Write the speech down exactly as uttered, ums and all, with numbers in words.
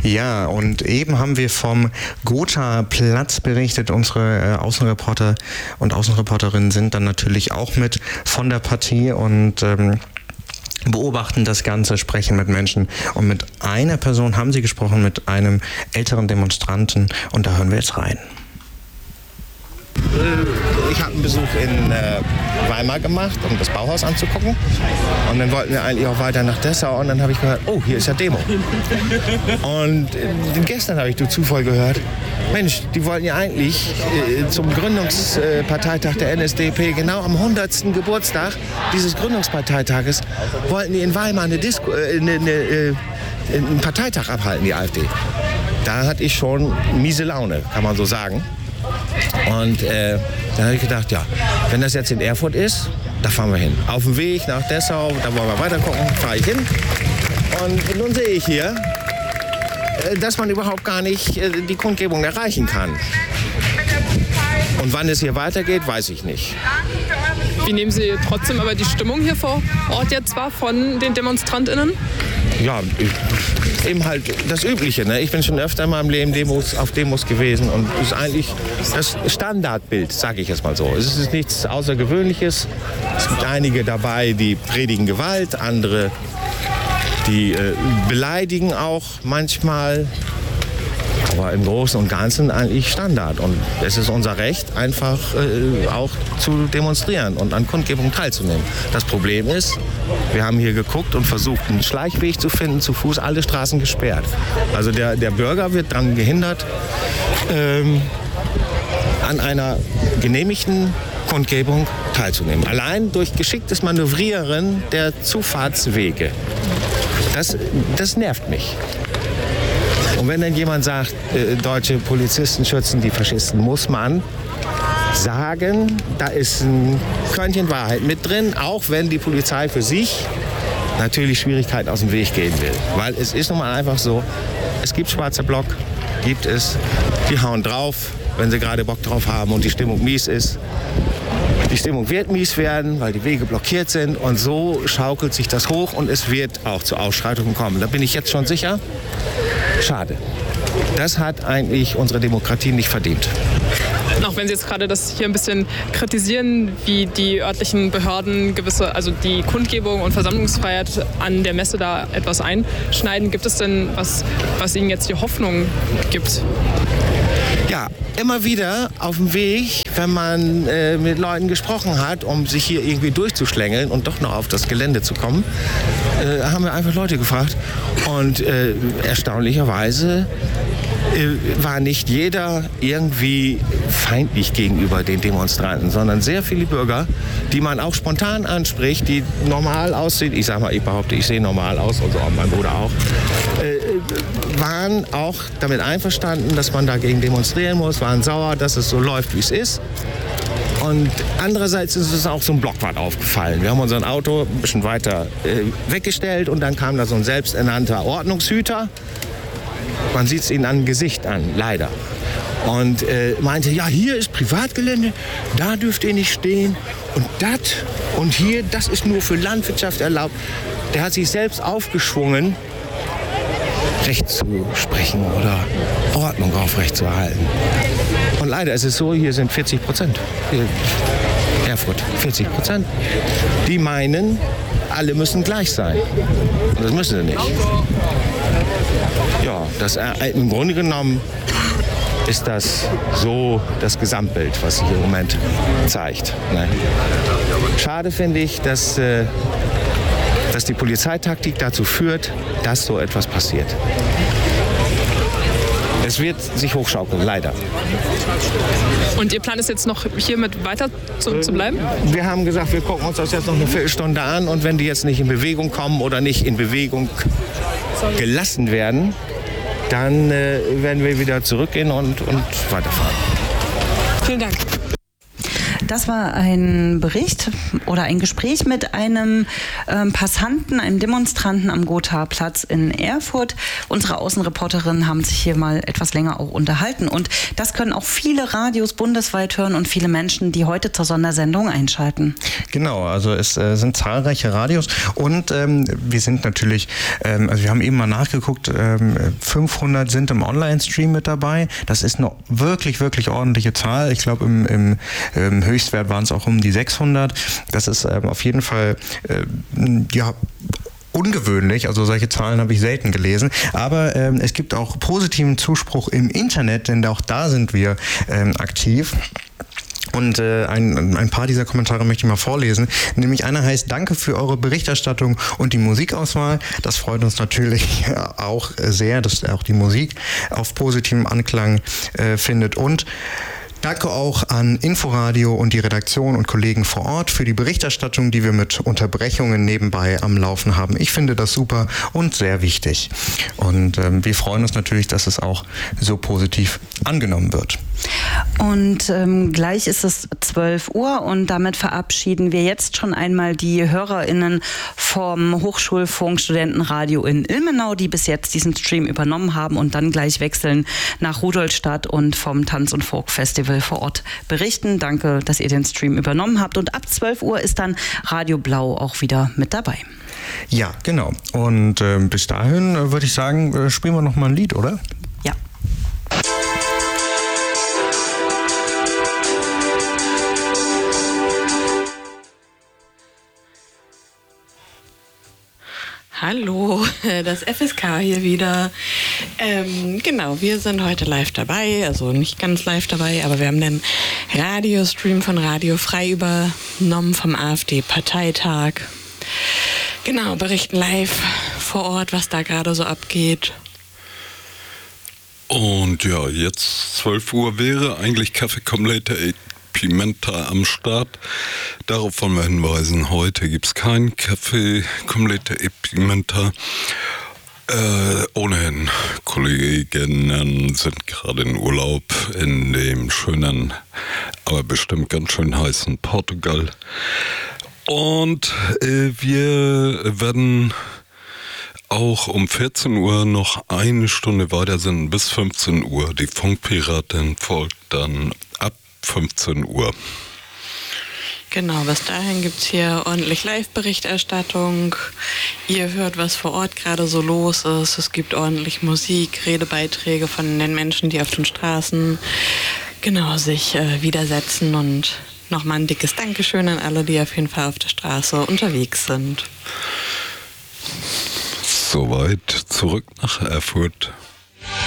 Ja, und eben haben wir vom Gotha-Platz berichtet. Unsere äh, Außenreporter und Außenreporterinnen sind dann natürlich auch mit von der Partie und ähm, beobachten das Ganze, sprechen mit Menschen. Und mit einer Person haben sie gesprochen, mit einem älteren Demonstranten. Und da hören wir jetzt rein. Ich habe einen Besuch in äh, Weimar gemacht, um das Bauhaus anzugucken. Und dann wollten wir eigentlich auch weiter nach Dessau. Und dann habe ich gehört, oh, hier ist ja Demo. Und äh, gestern habe ich durch Zufall gehört, Mensch, die wollten ja eigentlich äh, zum Gründungsparteitag der N S D A P, genau am hundertsten Geburtstag dieses Gründungsparteitages, wollten die in Weimar eine Disco, äh, eine, eine, äh, einen Parteitag abhalten, die AfD. Da hatte ich schon miese Laune, kann man so sagen. Und äh, dann habe ich gedacht, ja, wenn das jetzt in Erfurt ist, da fahren wir hin. Auf dem Weg nach Dessau, da wollen wir weiter gucken, fahre ich hin. Und nun sehe ich hier, äh, dass man überhaupt gar nicht äh, die Kundgebung erreichen kann. Und wann es hier weitergeht, weiß ich nicht. Wie nehmen Sie trotzdem aber die Stimmung hier vor Ort jetzt wahr von den DemonstrantInnen? Ja, eben halt das Übliche. Ne? Ich bin schon öfter in meinem Leben Demos, auf Demos gewesen und es ist eigentlich das Standardbild, sage ich jetzt mal so. Es ist nichts Außergewöhnliches. Es gibt einige dabei, die predigen Gewalt, andere, die äh, beleidigen auch manchmal. Aber im Großen und Ganzen eigentlich Standard. Und es ist unser Recht, einfach äh, auch zu demonstrieren und an Kundgebungen teilzunehmen. Das Problem ist, wir haben hier geguckt und versucht, einen Schleichweg zu finden, zu Fuß, alle Straßen gesperrt. Also der, der Bürger wird daran gehindert, ähm, an einer genehmigten Kundgebung teilzunehmen. Allein durch geschicktes Manövrieren der Zufahrtswege. Das, das nervt mich. Und wenn dann jemand sagt, äh, deutsche Polizisten schützen die Faschisten, muss man sagen, da ist ein Körnchen Wahrheit mit drin, auch wenn die Polizei für sich natürlich Schwierigkeiten aus dem Weg gehen will. Weil es ist nun mal einfach so, es gibt schwarzer Block, gibt es, die hauen drauf, wenn sie gerade Bock drauf haben und die Stimmung mies ist. Die Stimmung wird mies werden, weil die Wege blockiert sind und so schaukelt sich das hoch und es wird auch zu Ausschreitungen kommen. Da bin ich jetzt schon sicher. Schade. Das hat eigentlich unsere Demokratie nicht verdient. Auch wenn Sie jetzt gerade das hier ein bisschen kritisieren, wie die örtlichen Behörden gewisse, also die Kundgebung und Versammlungsfreiheit an der Messe da etwas einschneiden, gibt es denn was, was Ihnen jetzt die Hoffnung gibt? Ja, immer wieder auf dem Weg, wenn man äh, mit Leuten gesprochen hat, um sich hier irgendwie durchzuschlängeln und doch noch auf das Gelände zu kommen, äh, haben wir einfach Leute gefragt. Und äh, erstaunlicherweise äh, war nicht jeder irgendwie feindlich gegenüber den Demonstranten, sondern sehr viele Bürger, die man auch spontan anspricht, die normal aussehen. Ich sag mal, ich behaupte, ich sehe normal aus, und so auch mein Bruder auch. Äh, waren auch damit einverstanden, dass man dagegen demonstrieren muss, waren sauer, dass es so läuft, wie es ist. Und andererseits ist es auch so ein Blockwart aufgefallen. Wir haben unser Auto ein bisschen weiter äh, weggestellt und dann kam da so ein selbsternannter Ordnungshüter. Man sieht es ihnen an dem Gesicht an, leider. Und äh, meinte, ja, hier ist Privatgelände, da dürft ihr nicht stehen. Und das und hier, das ist nur für Landwirtschaft erlaubt. Der hat sich selbst aufgeschwungen, Recht zu sprechen oder Ordnung aufrechtzuerhalten. Und leider ist es so, hier sind vierzig Prozent. Erfurt, vierzig Prozent. Die meinen, alle müssen gleich sein. Und das müssen sie nicht. Ja, das, äh, im Grunde genommen ist das so das Gesamtbild, was sich im Moment zeigt. Ne? Schade finde ich, dass, äh, dass die Polizeitaktik dazu führt, dass so etwas passiert. Es wird sich hochschaukeln, leider. Und Ihr Plan ist jetzt noch hiermit weiter zu, zu bleiben? Wir haben gesagt, wir gucken uns das jetzt noch eine Viertelstunde an und wenn die jetzt nicht in Bewegung kommen oder nicht in Bewegung gelassen werden, dann äh, werden wir wieder zurückgehen und, und weiterfahren. Vielen Dank. Das war ein Bericht oder ein Gespräch mit einem ähm, Passanten, einem Demonstranten am Gotha-Platz in Erfurt. Unsere Außenreporterinnen haben sich hier mal etwas länger auch unterhalten. Und das können auch viele Radios bundesweit hören und viele Menschen, die heute zur Sondersendung einschalten. Genau, also es äh, sind zahlreiche Radios und ähm, wir sind natürlich, ähm, also wir haben eben mal nachgeguckt, ähm, fünfhundert sind im Online-Stream mit dabei. Das ist eine wirklich, wirklich ordentliche Zahl. Ich glaube, im, im, im Höchstwert waren es auch um die sechshundert. Das ist ähm, auf jeden Fall, äh, ja, ungewöhnlich, also solche Zahlen habe ich selten gelesen, aber ähm, es gibt auch positiven Zuspruch im Internet, denn auch da sind wir ähm, aktiv. Und äh, ein, ein paar dieser Kommentare möchte ich mal vorlesen. Nämlich einer heißt: Danke für eure Berichterstattung und die Musikauswahl. Das freut uns natürlich auch sehr, dass auch die Musik auf positivem Anklang äh, findet. Und danke auch an Inforadio und die Redaktion und Kollegen vor Ort für die Berichterstattung, die wir mit Unterbrechungen nebenbei am Laufen haben. Ich finde das super und sehr wichtig. Und ähm, wir freuen uns natürlich, dass es auch so positiv angenommen wird. Und ähm, gleich ist es zwölf Uhr und damit verabschieden wir jetzt schon einmal die HörerInnen vom Hochschulfunk Studentenradio in Ilmenau, die bis jetzt diesen Stream übernommen haben und dann gleich wechseln nach Rudolstadt und vom Tanz- und Folk-Festival vor Ort berichten. Danke, dass ihr den Stream übernommen habt. Und ab zwölf Uhr ist dann Radio Blau auch wieder mit dabei. Ja, genau. Und äh, bis dahin äh, würde ich sagen, äh, spielen wir noch mal ein Lied, oder? Ja. Hallo, das F S K hier wieder. Ähm, genau, wir sind heute live dabei, also nicht ganz live dabei, aber wir haben den Radiostream von Radio Frei übernommen vom AfD-Parteitag. Genau, berichten live vor Ort, was da gerade so abgeht. Und ja, jetzt zwölf Uhr wäre eigentlich Kaffee Complete Pimenta am Start. Darauf wollen wir hinweisen, heute gibt es keinen Kaffee Complete Pimenta. Äh, ohnehin, Kolleginnen sind gerade in Urlaub in dem schönen, aber bestimmt ganz schön heißen Portugal. Und äh, wir werden auch um vierzehn Uhr noch eine Stunde weiter sind, bis fünfzehn Uhr. Die Funkpiratin folgt dann ab fünfzehn Uhr. Genau, bis dahin gibt es hier ordentlich Live-Berichterstattung. Ihr hört, was vor Ort gerade so los ist. Es gibt ordentlich Musik, Redebeiträge von den Menschen, die auf den Straßen genau sich äh, widersetzen. Und nochmal ein dickes Dankeschön an alle, die auf jeden Fall auf der Straße unterwegs sind. Soweit zurück nach Erfurt.